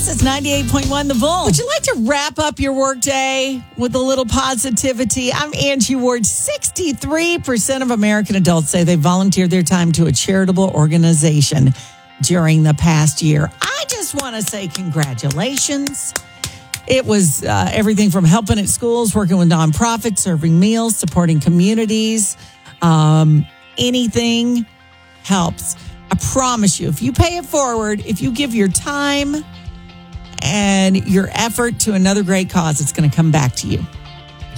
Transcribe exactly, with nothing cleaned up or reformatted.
This is ninety-eight point one The Bull. Would you like to wrap up your workday with a little positivity? I'm Angie Ward. sixty-three percent of American adults say they volunteered their time to a charitable organization during the past year. I just want to say congratulations. It was uh, everything from helping at schools, working with nonprofits, serving meals, supporting communities. Um, anything helps. I promise you, if you pay it forward, if you give your time and your effort to another great cause, it's going to come back to you.